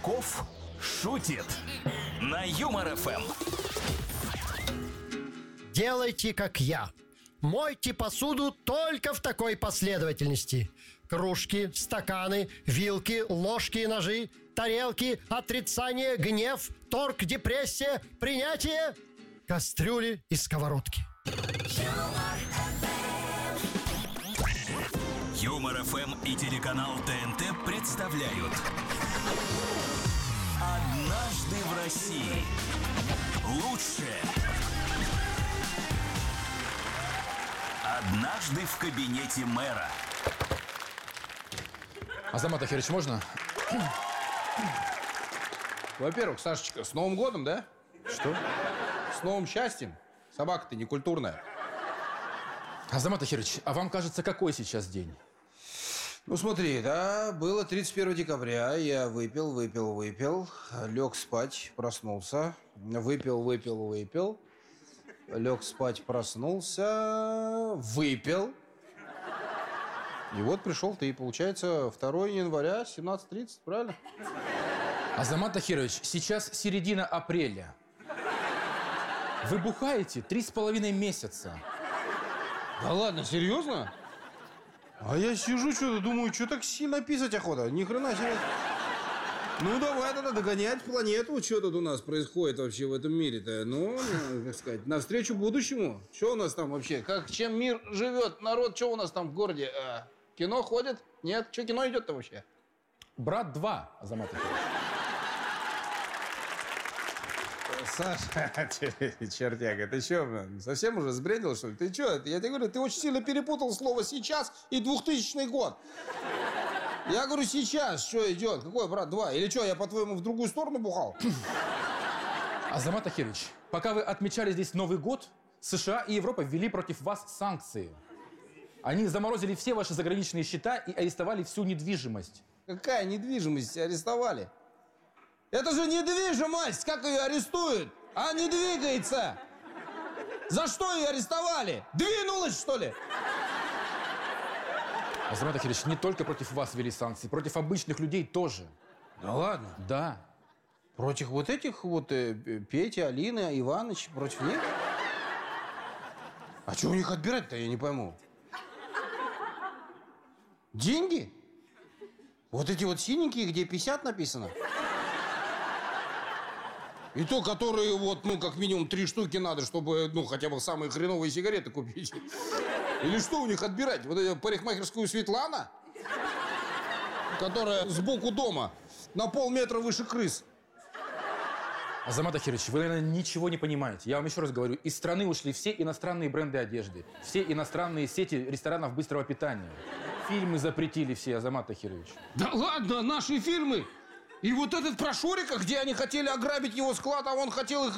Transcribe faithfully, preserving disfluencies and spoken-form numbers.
Казаков шутит на Юмор ФМ. Делайте, как я. Мойте посуду только в такой последовательности. Кружки, стаканы, вилки, ложки и ножи, тарелки, отрицание, гнев, торг, депрессия, принятие, кастрюли и сковородки. Юмор ФМ и телеканал ТНТ представляют «Однажды в России». Лучшее. Однажды в кабинете мэра. Азамат Ахирович, можно? Во-первых, Сашечка, с Новым годом, да? Что? С новым счастьем. Собака-то не культурная. Азамат Ахирович, а вам кажется, какой сейчас день? Ну, смотри, да, было тридцать первого декабря, я выпил, выпил, выпил, лег спать, проснулся, выпил, выпил, выпил, лег спать, проснулся, выпил. И вот пришел ты, получается, второго января, семнадцать тридцать, правильно? Азамат Ахирович, сейчас середина апреля. Вы бухаете три с половиной месяца. Да ладно, серьезно? А я сижу, что-то думаю, что так сильно писать охота? Ни хрена себе. Ну, давай тогда догонять планету. Что тут у нас происходит вообще в этом мире-то? Ну, как сказать, навстречу будущему. Что у нас там вообще? Как, чем мир живет? Народ, что у нас там в городе? А, кино ходит? Нет? Что кино идет-то вообще? Брат два, Азамат Ахирович. Саша, чертяга, ты что, совсем уже сбрендил, что ли? Ты что? Я тебе говорю, ты очень сильно перепутал слово «сейчас» и двухтысячный год. Я говорю, сейчас что идет? Какой, брат, два? Или что, я, по-твоему, в другую сторону бухал? Азамат Ахирович, пока вы отмечали здесь Новый год, США и Европа ввели против вас санкции. Они заморозили все ваши заграничные счета и арестовали всю недвижимость. Какая недвижимость арестовали? Это же недвижимость! Как ее арестуют? А не двигается! За что ее арестовали? Двинулась, что ли? Азамат Ахирович, не только против вас ввели санкции, против обычных людей тоже. Да ладно? Да. Против вот этих вот э, Пети, Алины, Иваныч, против них? А что у них отбирать-то, я не пойму. Деньги? Вот эти вот синенькие, где пятьдесят написано? И то, которые вот, ну, как минимум три штуки надо, чтобы, ну, хотя бы самые хреновые сигареты купить. Или что у них отбирать? Вот эту парикмахерскую Светлана, которая сбоку дома, на полметра выше крыс. Азамат Ахирович, вы, наверное, ничего не понимаете. Я вам еще раз говорю, из страны ушли все иностранные бренды одежды, все иностранные сети ресторанов быстрого питания. Фильмы запретили все, Азамат Ахирович. Да ладно, наши фильмы! И вот этот про Шурика, где они хотели ограбить его склад, а он хотел их